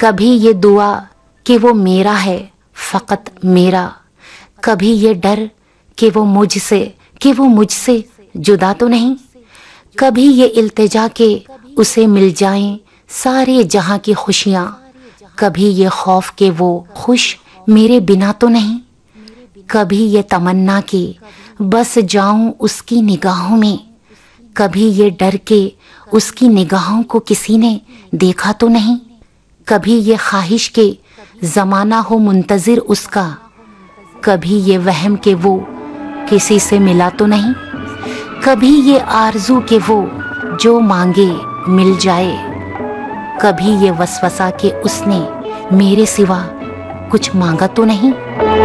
कभी ये दुआ कि वो मेरा है फ़कत मेरा, कभी ये डर कि वो मुझसे जुदा तो नहीं, कभी ये इल्तिजा के उसे मिल जाएं सारे जहां की खुशियां, कभी ये खौफ के वो खुश मेरे बिना तो नहीं, कभी ये तमन्ना कि बस जाऊं उसकी निगाहों में, कभी ये डर के उसकी निगाहों को किसी ने देखा तो नहीं, कभी ये ख्वाहिश के ज़माना हो मुंतज़िर उसका, कभी ये वहम के वो किसी से मिला तो नहीं, कभी ये आरज़ू के वो जो मांगे मिल जाए, कभी ये वसवसा के उसने मेरे सिवा कुछ मांगा तो नहीं।